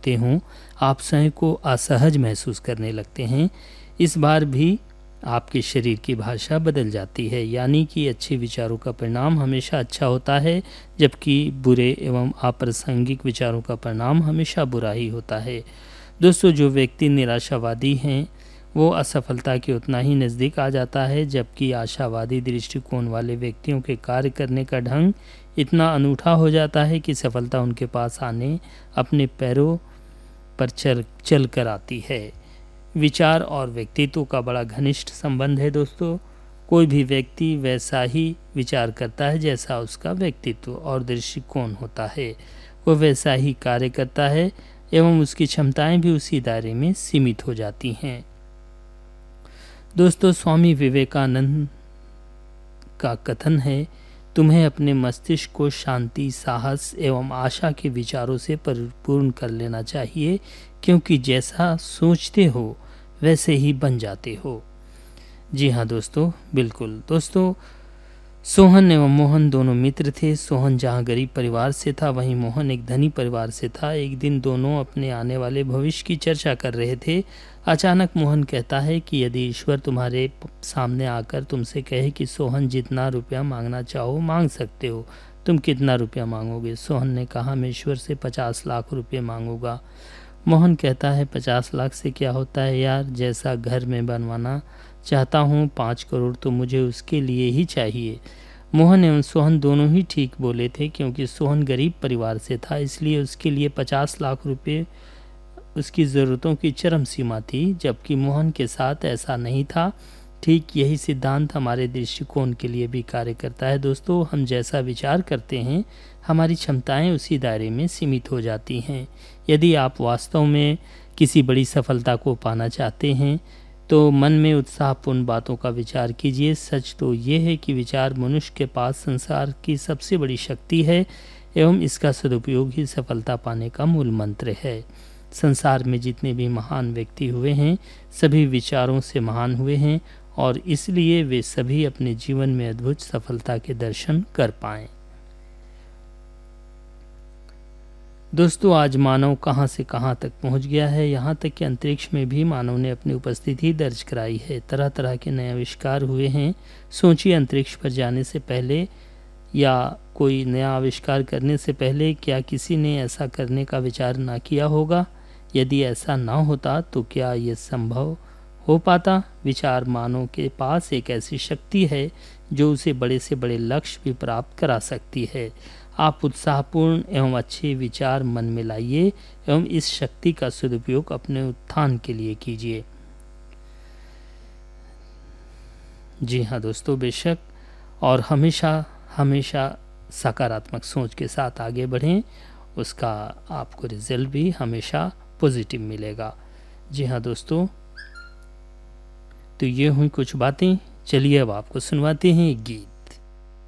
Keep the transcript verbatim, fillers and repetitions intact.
लगते हों, आप स्वयं को असहज महसूस करने लगते हैं, इस बार भी आपके शरीर की भाषा बदल जाती है। यानी कि अच्छे विचारों का परिणाम हमेशा अच्छा होता है, जबकि बुरे एवं अप्रासंगिक विचारों का परिणाम हमेशा बुरा ही होता है। दोस्तों, जो व्यक्ति निराशावादी हैं वो असफलता के उतना ही नज़दीक आ जाता है, जबकि आशावादी दृष्टिकोण वाले व्यक्तियों के कार्य करने का ढंग इतना अनूठा हो जाता है कि सफलता उनके पास आने अपने पैरों पर चल चल कर आती है। विचार और व्यक्तित्व का बड़ा घनिष्ठ संबंध है दोस्तों। कोई भी व्यक्ति वैसा ही विचार करता है जैसा उसका व्यक्तित्व और दृष्टिकोण होता है। वो वैसा ही कार्य करता है एवं उसकी क्षमताएं भी उसी दायरे में सीमित हो जाती हैं। दोस्तों, स्वामी विवेकानंद का कथन है, तुम्हें अपने मस्तिष्क को शांति, साहस एवं आशा के विचारों से परिपूर्ण कर लेना चाहिए, क्योंकि जैसा सोचते हो वैसे ही बन जाते हो। जी हाँ दोस्तों, बिल्कुल। दोस्तों, सोहन एवं मोहन दोनों मित्र थे। सोहन जहाँ गरीब परिवार से था, वहीं मोहन एक धनी परिवार से था। एक दिन दोनों अपने आने वाले भविष्य की चर्चा कर रहे थे। अचानक मोहन कहता है कि यदि ईश्वर तुम्हारे सामने आकर तुमसे कहे कि सोहन, जितना रुपया मांगना चाहो मांग सकते हो, तुम कितना रुपया मांगोगे? सोहन ने कहा, मैं ईश्वर से पचास लाख रुपये मांगूंगा। मोहन कहता है, पचास लाख से क्या होता है यार, जैसा घर में बनवाना चाहता हूँ पाँच करोड़ तो मुझे उसके लिए ही चाहिए। मोहन एवं सोहन दोनों ही ठीक बोले थे, क्योंकि सोहन गरीब परिवार से था, इसलिए उसके लिए पचास लाख रुपए उसकी ज़रूरतों की चरम सीमा थी, जबकि मोहन के साथ ऐसा नहीं था। ठीक यही सिद्धांत हमारे दृष्टिकोण के लिए भी कार्य करता है दोस्तों। हम जैसा विचार करते हैं, हमारी क्षमताएं उसी दायरे में सीमित हो जाती हैं। यदि आप वास्तव में किसी बड़ी सफलता को पाना चाहते हैं तो मन में उत्साहपूर्ण बातों का विचार कीजिए। सच तो ये है कि विचार मनुष्य के पास संसार की सबसे बड़ी शक्ति है एवं इसका सदुपयोग ही सफलता पाने का मूल मंत्र है। संसार में जितने भी महान व्यक्ति हुए हैं, सभी विचारों से महान हुए हैं और इसलिए वे सभी अपने जीवन में अद्भुत सफलता के दर्शन कर पाएं। दोस्तों, आज मानव कहां से कहां तक पहुंच गया है। यहां तक कि अंतरिक्ष में भी मानव ने अपनी उपस्थिति दर्ज कराई है। तरह तरह के नए आविष्कार हुए हैं। सोचिए, अंतरिक्ष पर जाने से पहले या कोई नया आविष्कार करने से पहले क्या किसी ने ऐसा करने का विचार ना किया होगा? यदि ऐसा ना होता तो क्या यह संभव हो पाता? विचार मानव के पास एक ऐसी शक्ति है जो उसे बड़े से बड़े लक्ष्य भी प्राप्त करा सकती है। आप उत्साहपूर्ण एवं अच्छे विचार मन में लाइए एवं इस शक्ति का सदुपयोग अपने उत्थान के लिए कीजिए। जी हाँ दोस्तों, बेशक, और हमेशा हमेशा सकारात्मक सोच के साथ आगे बढ़ें, उसका आपको रिजल्ट भी हमेशा पॉजिटिव मिलेगा। जी हाँ दोस्तों, तो ये हुई कुछ बातें। चलिए अब आपको सुनवाते हैं एक गीत।